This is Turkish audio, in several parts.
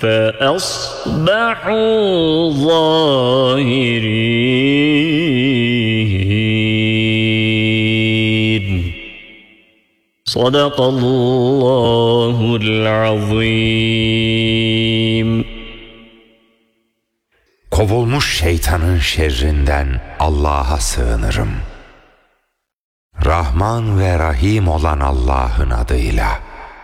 فأصبحوا ظاهرين. صدق الله العظيم. Kovulmuş şeytanın şerrinden Allah'a sığınırım. Rahman ve Rahim olan Allah'ın adıyla.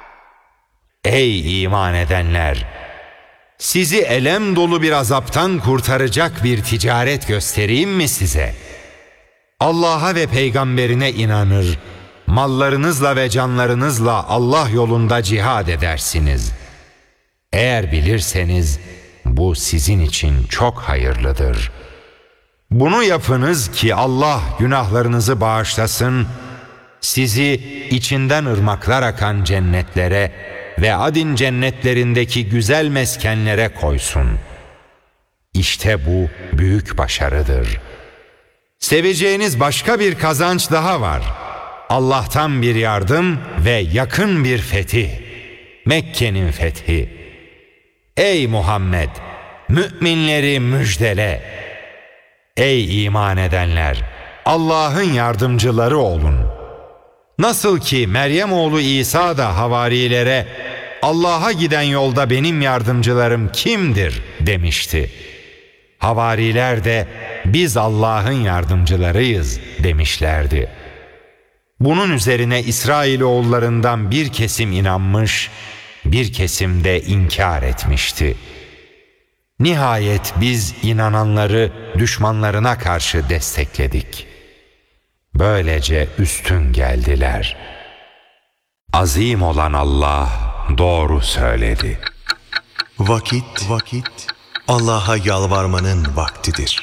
Ey iman edenler! Sizi elem dolu bir azaptan kurtaracak bir ticaret göstereyim mi size? Allah'a ve peygamberine inanır, mallarınızla ve canlarınızla Allah yolunda cihad edersiniz. Eğer bilirseniz bu sizin için çok hayırlıdır. Bunu yapınız ki Allah günahlarınızı bağışlasın, sizi içinden ırmaklar akan cennetlere ve Adin cennetlerindeki güzel meskenlere koysun. İşte bu büyük başarıdır. Seveceğiniz başka bir kazanç daha var. Allah'tan bir yardım ve yakın bir fetih. Mekke'nin fethi. Ey Muhammed! Müminleri müjdele. Ey iman edenler! Allah'ın yardımcıları olun. Nasıl ki Meryem oğlu İsa da havarilere Allah'a giden yolda benim yardımcılarım kimdir demişti. Havariler de biz Allah'ın yardımcılarıyız demişlerdi. Bunun üzerine İsrailoğullarından bir kesim inanmış, bir kesim de inkar etmişti. Nihayet biz inananları düşmanlarına karşı destekledik. Böylece üstün geldiler. Azim olan Allah doğru söyledi. Vakit Allah'a yalvarmanın vaktidir.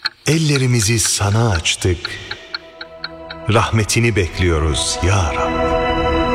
Ellerimizi sana açtık. Rahmetini bekliyoruz ya Rab.